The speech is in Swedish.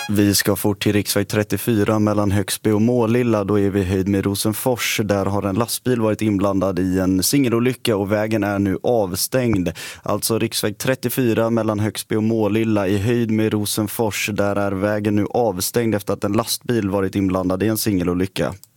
Vi ska fort till riksväg 34 mellan Högsby och Målilla. Då är vi höjd med Rosenfors. Där har en lastbil varit inblandad i en singelolycka och vägen är nu avstängd. Alltså riksväg 34 mellan Högsby och Målilla i höjd med Rosenfors. Där är vägen nu avstängd efter att en lastbil varit inblandad i en singelolycka.